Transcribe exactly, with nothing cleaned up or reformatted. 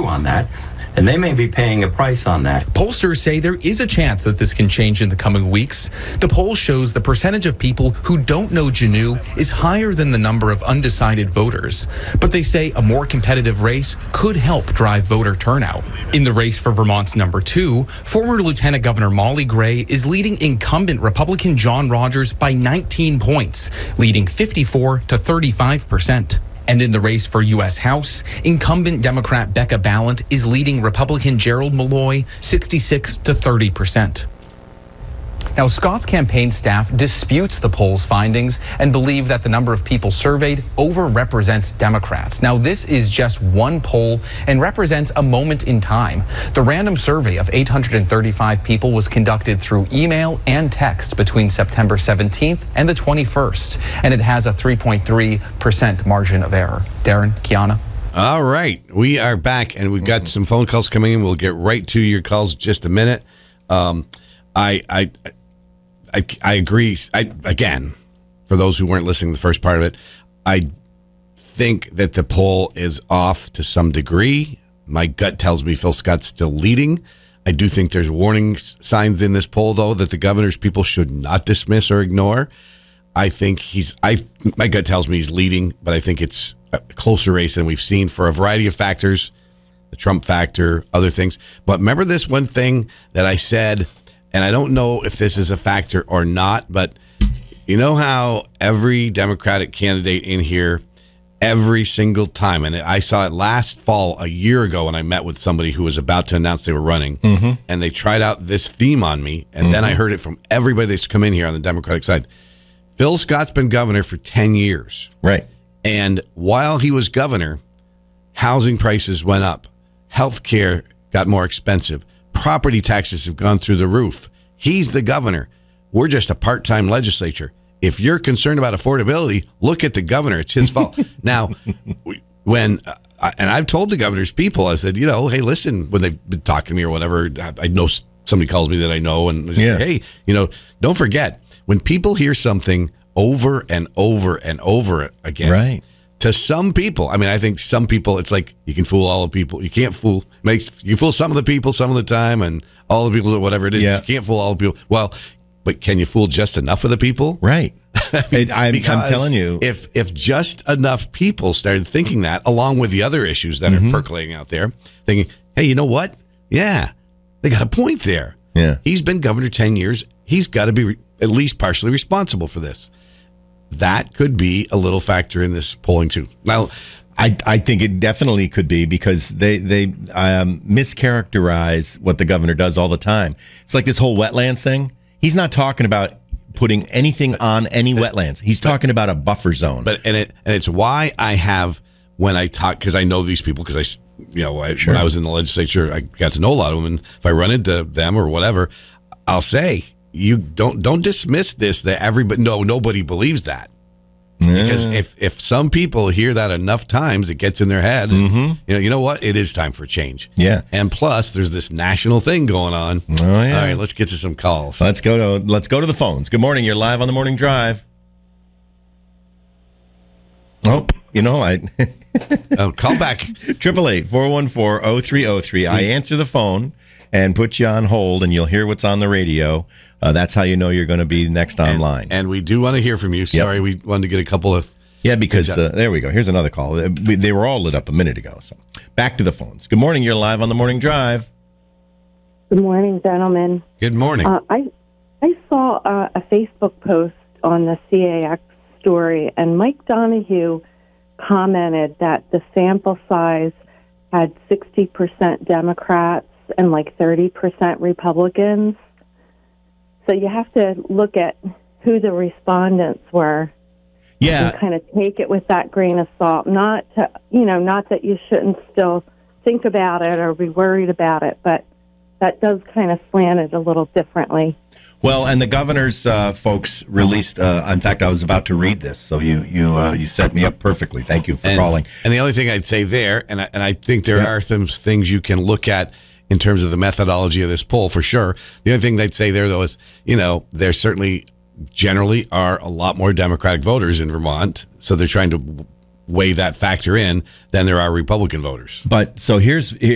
on that. And they may be paying a price on that. Pollsters say there is a chance that this can change in the coming weeks. The poll shows the percentage of people who don't know Janu is higher than the number of undecided voters. But they say a more competitive race could help drive voter turnout. In the race for Vermont's number two, former Lieutenant Governor Molly Gray is leading incumbent Republican John Rogers by nineteen points, leading fifty-four to thirty-five percent. And in the race for U S House, incumbent Democrat Becca Balint is leading Republican Gerald Malloy sixty-six to thirty percent. Now, Scott's campaign staff disputes the poll's findings and believe that the number of people surveyed overrepresents Democrats. Now, this is just one poll and represents a moment in time. The random survey of eight hundred thirty-five people was conducted through email and text between September seventeenth and the twenty-first, and it has a three point three percent margin of error. Darren, Kiana. All right, we are back, and we've got some phone calls coming in. We'll get right to your calls in just a minute. Um, I, I, I, I agree. I, again, for those who weren't listening to the first part of it, I think that the poll is off to some degree. My gut tells me Phil Scott's still leading. I do think there's warning signs in this poll, though, that the governor's people should not dismiss or ignore. I think he's, I, my gut tells me he's leading, but I think it's a closer race than we've seen for a variety of factors, the Trump factor, other things. But remember this one thing that I said, and I don't know if this is a factor or not, but you know how every Democratic candidate in here, every single time, and I saw it last fall, a year ago, when I met with somebody who was about to announce they were running, mm-hmm. and they tried out this theme on me, and mm-hmm. then I heard it from everybody that's come in here on the Democratic side. Phil Scott's been governor for ten years. Right. And while he was governor, housing prices went up. Health care got more expensive. Property taxes have gone through the roof. He's the governor. We're just a part-time legislature. If you're concerned about affordability, look at the governor. It's his fault. Now, when, uh, and I've told the governor's people, I said, you know, hey, listen, when they've been talking to me or whatever, I know somebody calls me that I know, and yeah. say, hey, you know, don't forget, when people hear something over and over and over again, right. to some people, I mean, I think some people, it's like you can fool all the people. You can't fool, makes you fool some of the people some of the time, and all the people, whatever it is. Yeah. You can't fool all the people. Well, but can you fool just enough of the people? Right. I mean, I'm, I'm telling you. If if just enough people started thinking that, along with the other issues that mm-hmm. are percolating out there, thinking, hey, you know what? Yeah, they got a point there. Yeah. He's been governor ten years. He's got to be re- at least partially responsible for this. That could be a little factor in this polling, too. Now, I, I think it definitely could be, because they, they um, mischaracterize what the governor does all the time. It's like this whole wetlands thing. He's not talking about putting anything on any wetlands. He's talking about a buffer zone. But and it and it's why I have, when I talk, because I know these people, because I, you know, I, sure. when I was in the legislature, I got to know a lot of them. And if I run into them or whatever, I'll say, you don't don't dismiss this, that everybody, no, nobody believes that. Yeah. Because if, if some people hear that enough times, it gets in their head. And, mm-hmm. you know, you know what? It is time for change. Yeah. And plus, there's this national thing going on. Oh, yeah. All right, let's get to some calls. Let's go to let's go to the phones. Good morning. You're live on the Morning Drive. Oh, you know, I oh, call back. Triple eight four one four oh three oh three. I answer the phone and put you on hold, and you'll hear what's on the radio. Uh, that's how you know you're going to be next online. And, and we do want to hear from you. Sorry, yep. we wanted to get a couple of... Yeah, because uh, there we go. Here's another call. They were all lit up a minute ago. So back to the phones. Good morning. You're live on the Morning Drive. Good morning, gentlemen. Good morning. Uh, I I saw uh, a Facebook post on the C A X story, and Mike Donahue commented that the sample size had sixty percent Democrats and like thirty percent Republicans. So you have to look at who the respondents were. Yeah. And kind of take it with that grain of salt. Not to, you know, not that you shouldn't still think about it or be worried about it, but that does kind of slant it a little differently. Well, and the governor's uh, folks released. Uh, in fact, I was about to read this, so you you uh, you set me up perfectly. Thank you for and, calling. And the only thing I'd say there, and I, and I think there yeah. are some things you can look at in terms of the methodology of this poll, for sure. The only thing they'd say there, though, is, you know, there certainly generally are a lot more Democratic voters in Vermont, so they're trying to weigh that factor in than there are Republican voters. But so here's